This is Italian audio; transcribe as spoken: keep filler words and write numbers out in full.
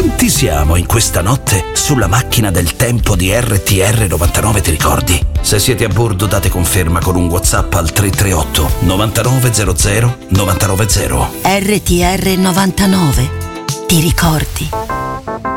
Quanti siamo in questa notte sulla macchina del tempo di R T R novantanove, ti ricordi? Se siete a bordo date conferma con un WhatsApp al tre tre otto novantanove zero zero novantanove zero. R T R novantanove, ti ricordi?